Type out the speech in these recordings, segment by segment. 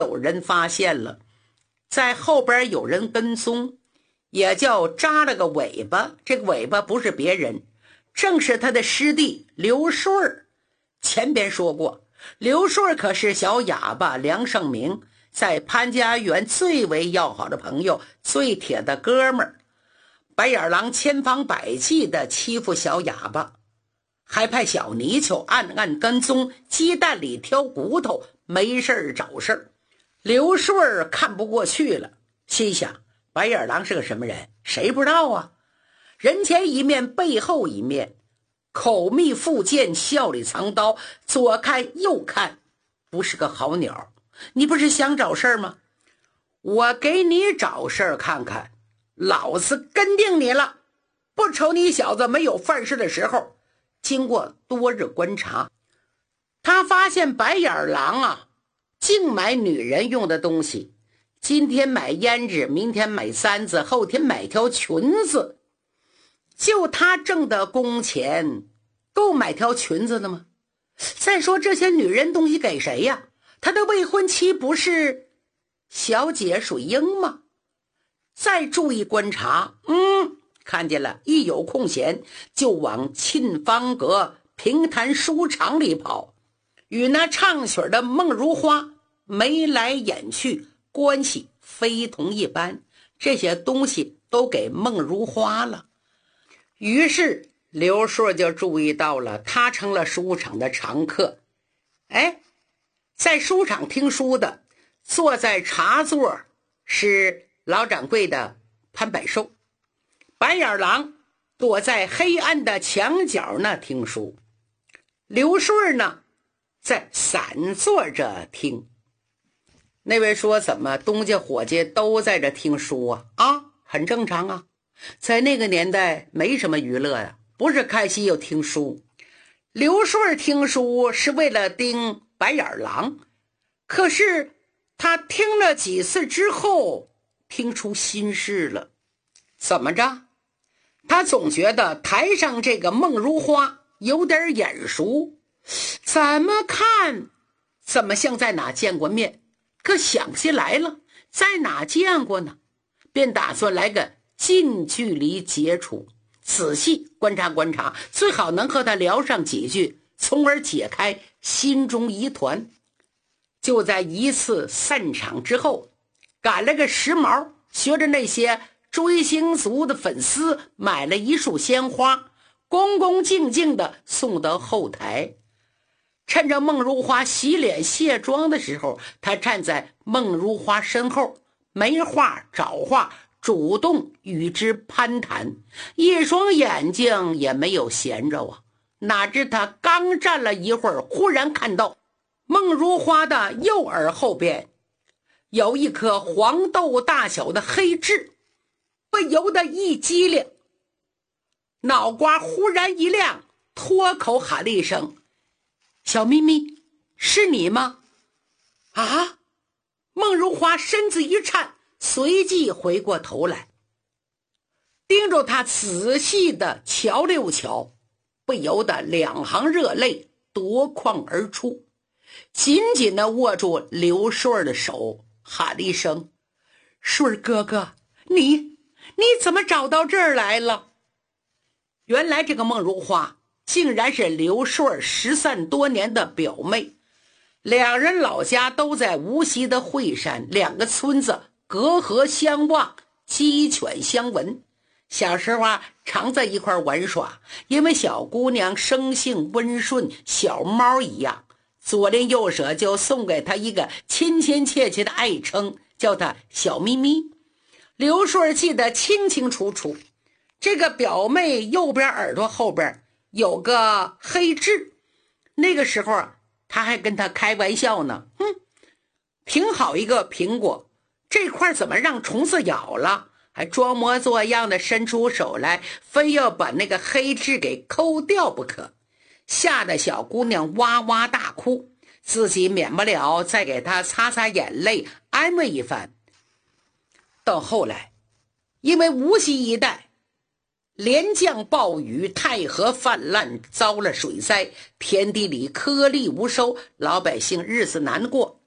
有人发现了，在后边有人跟踪，也叫扎了个尾巴。这个尾巴不是别人，正是他的师弟刘顺儿。前边说过，刘顺儿可是小哑巴梁胜明在潘家园最为要好的朋友，最铁的哥们儿。白眼狼千方百计地欺负小哑巴，还派小泥鳅暗暗跟踪，鸡蛋里挑骨头，没事找事儿。刘顺儿看不过去了，心想白眼狼是个什么人，谁不知道啊？人前一面背后一面，口蜜腹剑，笑里藏刀，左看右看，不是个好鸟。你不是想找事儿吗？我给你找事儿看看，老子跟定你了，不愁你小子没有犯事的时候。经过多日观察，他发现白眼狼啊，净买女人用的东西，今天买胭脂，明天买簪子，后天买条裙子。就他挣的工钱够买条裙子的吗？再说这些女人东西给谁呀？他的未婚妻不是小姐水英吗？再注意观察，看见了，一有空闲就往沁芳阁评弹书场里跑，与那唱曲的孟如花眉来眼去，关系非同一般，这些东西都给孟如花了。于是刘顺就注意到了，他成了书场的常客。在书场听书的，坐在茶座是老掌柜的潘百寿，白眼狼躲在黑暗的墙角那听书，刘顺呢在散坐着听。那位说，怎么东家伙计都在这听书啊？很正常啊，在那个年代没什么娱乐呀，不是看戏又听书。刘顺听书是为了盯白眼狼，可是他听了几次之后听出心事了。怎么着？他总觉得台上这个孟如花有点眼熟，怎么看怎么像在哪见过面，可想起来了，在哪见过呢？便打算来个近距离接触，仔细观察观察，最好能和他聊上几句，从而解开心中疑团。就在一次散场之后，赶了个时髦，学着那些追星族的粉丝买了一束鲜花，恭恭敬敬地送到后台。趁着孟如花洗脸卸妆的时候，他站在孟如花身后，没话找话，主动与之攀谈，一双眼睛也没有闲着啊。哪知他刚站了一会儿，忽然看到孟如花的右耳后边有一颗黄豆大小的黑痣，不由得一激灵，脑瓜忽然一亮，脱口喊了一声：“小咪咪，是你吗？”啊！孟如花身子一颤，随即回过头来，盯着他仔细的瞧了又瞧，不由得两行热泪夺眶而出，紧紧地握住刘顺的手，喊了一声：“顺哥哥，你怎么找到这儿来了？”原来这个孟如花竟然是刘顺失散多年的表妹，两人老家都在无锡的惠山，两个村子隔河相望，鸡犬相闻。小时候常在一块玩耍，因为小姑娘生性温顺，小猫一样，左邻右舍就送给她一个亲亲切切的爱称，叫她小咪咪。刘顺记得清清楚楚，这个表妹右边耳朵后边有个黑痣，那个时候他还跟她开玩笑呢，挺好一个苹果，这块怎么让虫子咬了？还装模作样的伸出手来，非要把那个黑痣给抠掉不可，吓得小姑娘哇哇大哭，自己免不了再给她擦擦眼泪，安慰一番。到后来，因为无锡一带连降暴雨，太河泛滥，遭了水灾，田地里颗粒无收，老百姓日子难过。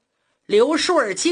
刘顺儿